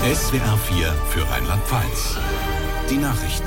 SWR 4 für Rheinland-Pfalz. Die Nachrichten.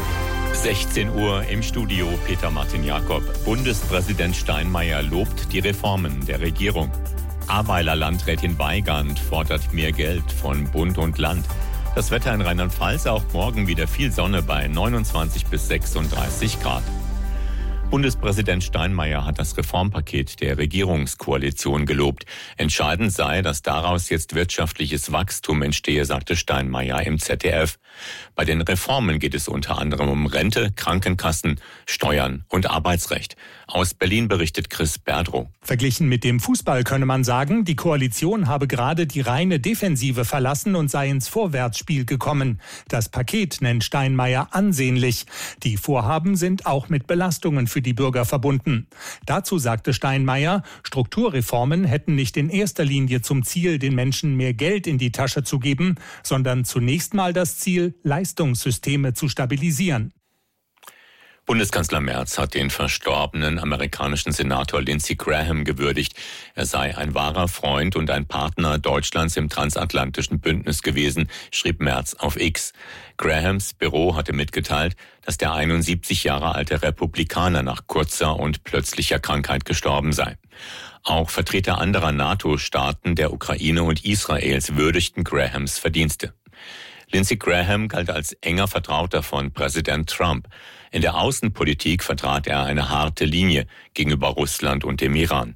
16 Uhr im Studio Peter Martin Jakob. Bundespräsident Steinmeier lobt die Reformen der Regierung. Ahrweiler Landrätin Weygand fordert mehr Geld von Bund und Land. Das Wetter in Rheinland-Pfalz, auch morgen wieder viel Sonne bei 29 bis 36 Grad. Bundespräsident Steinmeier hat das Reformpaket der Regierungskoalition gelobt. Entscheidend sei, dass daraus jetzt wirtschaftliches Wachstum entstehe, sagte Steinmeier im ZDF. Bei den Reformen geht es unter anderem um Rente, Krankenkassen, Steuern und Arbeitsrecht. Aus Berlin berichtet Chris Berdrow. Verglichen mit dem Fußball könne man sagen, die Koalition habe gerade die reine Defensive verlassen und sei ins Vorwärtsspiel gekommen. Das Paket nennt Steinmeier ansehnlich. Die Vorhaben sind auch mit Belastungen für die Bürger verbunden. Dazu sagte Steinmeier, Strukturreformen hätten nicht in erster Linie zum Ziel, den Menschen mehr Geld in die Tasche zu geben, sondern zunächst mal das Ziel, Leistungssysteme zu stabilisieren. Bundeskanzler Merz hat den verstorbenen amerikanischen Senator Lindsey Graham gewürdigt. Er sei ein wahrer Freund und ein Partner Deutschlands im transatlantischen Bündnis gewesen, schrieb Merz auf X. Grahams Büro hatte mitgeteilt, dass der 71 Jahre alte Republikaner nach kurzer und plötzlicher Krankheit gestorben sei. Auch Vertreter anderer NATO-Staaten, der Ukraine und Israels würdigten Grahams Verdienste. Lindsey Graham galt als enger Vertrauter von Präsident Trump. In der Außenpolitik vertrat er eine harte Linie gegenüber Russland und dem Iran.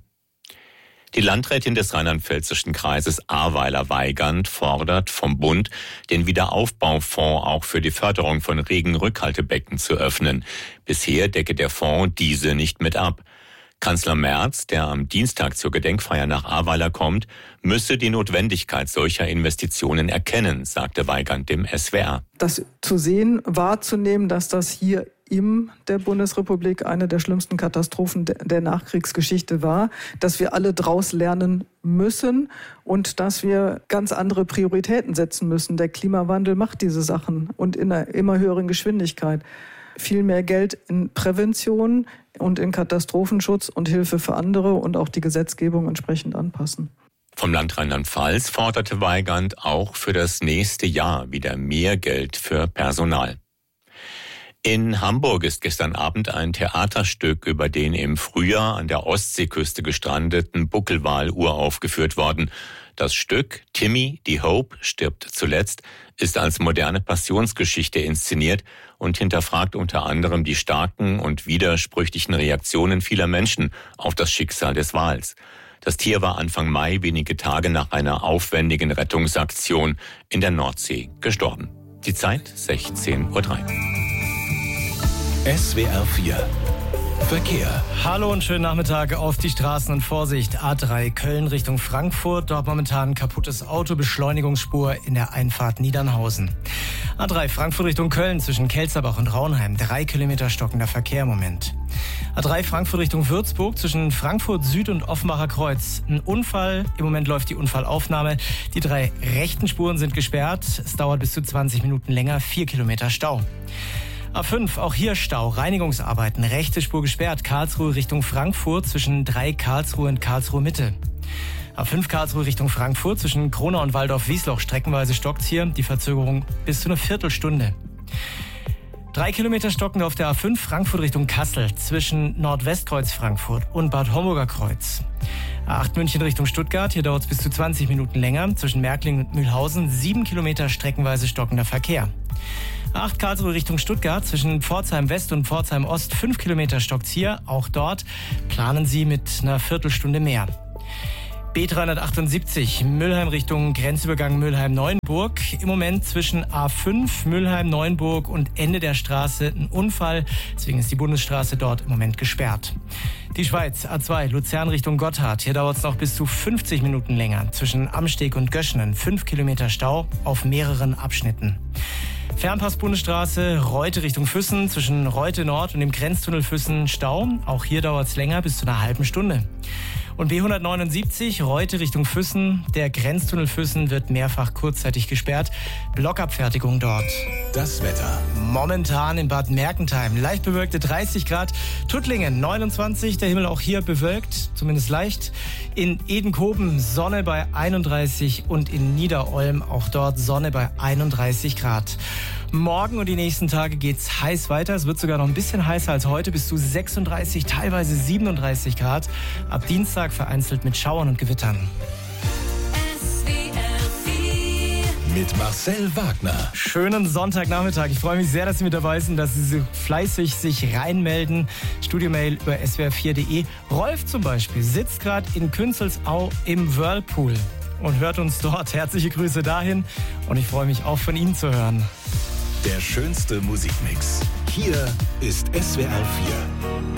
Die Landrätin des rheinland-pfälzischen Kreises Ahrweiler Weygand fordert vom Bund, den Wiederaufbaufonds auch für die Förderung von Regenrückhaltebecken zu öffnen. Bisher decke der Fonds diese nicht mit ab. Kanzler Merz, der am Dienstag zur Gedenkfeier nach Ahrweiler kommt, müsse die Notwendigkeit solcher Investitionen erkennen, sagte Weygand dem SWR. Das zu sehen, wahrzunehmen, dass das hier in der Bundesrepublik eine der schlimmsten Katastrophen der Nachkriegsgeschichte war, dass wir alle draus lernen müssen und dass wir ganz andere Prioritäten setzen müssen. Der Klimawandel macht diese Sachen und in einer immer höheren Geschwindigkeit. Viel mehr Geld in Prävention und in Katastrophenschutz und Hilfe für andere und auch die Gesetzgebung entsprechend anpassen. Vom Land Rheinland-Pfalz forderte Weygand auch für das nächste Jahr wieder mehr Geld für Personal. In Hamburg ist gestern Abend ein Theaterstück über den im Frühjahr an der Ostseeküste gestrandeten Buckelwal uraufgeführt worden. Das Stück Timmy, die Hope, stirbt zuletzt, ist als moderne Passionsgeschichte inszeniert und hinterfragt unter anderem die starken und widersprüchlichen Reaktionen vieler Menschen auf das Schicksal des Wals. Das Tier war Anfang Mai, wenige Tage nach einer aufwendigen Rettungsaktion in der Nordsee, gestorben. Die Zeit 16:03 Uhr. SWR 4 Verkehr. Hallo und schönen Nachmittag auf die Straßen und Vorsicht. A3 Köln Richtung Frankfurt. Dort momentan kaputtes Auto, Beschleunigungsspur in der Einfahrt Niedernhausen. A3 Frankfurt Richtung Köln zwischen Kelzerbach und Raunheim. 3 Kilometer stockender Verkehr im Moment. A3 Frankfurt Richtung Würzburg zwischen Frankfurt Süd und Offenbacher Kreuz. Ein Unfall. Im Moment läuft die Unfallaufnahme. Die 3 rechten Spuren sind gesperrt. Es dauert bis zu 20 Minuten länger. 4 Kilometer Stau. A5, auch hier Stau, Reinigungsarbeiten, rechte Spur gesperrt, Karlsruhe Richtung Frankfurt zwischen 3 Karlsruhe und Karlsruhe Mitte. A5 Karlsruhe Richtung Frankfurt zwischen Kronau und Waldorf-Wiesloch, streckenweise stockt's hier, die Verzögerung bis zu einer Viertelstunde. 3 Kilometer stockend auf der A5 Frankfurt Richtung Kassel zwischen Nordwestkreuz Frankfurt und Bad Homburger Kreuz. A8 München Richtung Stuttgart, hier dauert es bis zu 20 Minuten länger, zwischen Märkling und Mühlhausen 7 Kilometer streckenweise stockender Verkehr. A8 Karlsruhe Richtung Stuttgart, zwischen Pforzheim West und Pforzheim Ost 5 Kilometer stockt's hier. Auch dort planen Sie mit einer Viertelstunde mehr. B378 Mülheim Richtung Grenzübergang Mülheim-Neuenburg. Im Moment zwischen A5 Mülheim-Neuenburg und Ende der Straße ein Unfall. Deswegen ist die Bundesstraße dort im Moment gesperrt. Die Schweiz, A2 Luzern Richtung Gotthard. Hier dauert es noch bis zu 50 Minuten länger. Zwischen Amsteg und Göschenen 5 Kilometer Stau auf mehreren Abschnitten. Fernpass-Bundesstraße, Reute Richtung Füssen, zwischen Reute Nord und dem Grenztunnel Füssen Stau. Auch hier dauert es länger, bis zu einer halben Stunde. Und B179, Reute Richtung Füssen. Der Grenztunnel Füssen wird mehrfach kurzzeitig gesperrt. Blockabfertigung dort. Das Wetter. Momentan in Bad Mergentheim leicht bewölkte 30 Grad. Tuttlingen 29, der Himmel auch hier bewölkt, zumindest leicht. In Edenkoben Sonne bei 31 und in Niederolm auch dort Sonne bei 31 Grad. Morgen und die nächsten Tage geht's heiß weiter. Es wird sogar noch ein bisschen heißer als heute, bis zu 36, teilweise 37 Grad. Ab Dienstag vereinzelt mit Schauern und Gewittern. Mit Marcel Wagner. Schönen Sonntagnachmittag. Ich freue mich sehr, dass Sie mit dabei sind, dass Sie so fleißig sich reinmelden. Studiomail über swr4.de. Rolf zum Beispiel sitzt gerade in Künzelsau im Whirlpool und hört uns dort. Herzliche Grüße dahin und ich freue mich auch von Ihnen zu hören. Der schönste Musikmix. Hier ist SWR 4.